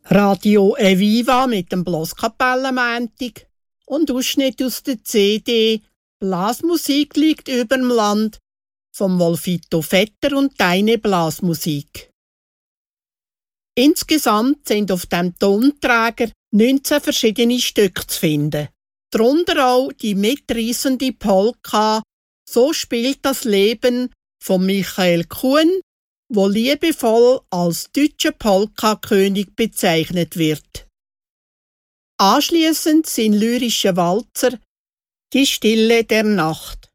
Radio Eviva mit dem Blaskapellenmäntig und Ausschnitt aus der CD «Blasmusik liegt überm Land» vom Wolfito Vetter und «Deine Blasmusik». Insgesamt sind auf dem Tonträger 19 verschiedene Stücke zu finden. Darunter auch die mitreissende Polka «So spielt das Leben» von Michael Kuhn, wo liebevoll als deutscher Polka-König bezeichnet wird. Anschliessend sind lyrische Walzer «Die Stille der Nacht».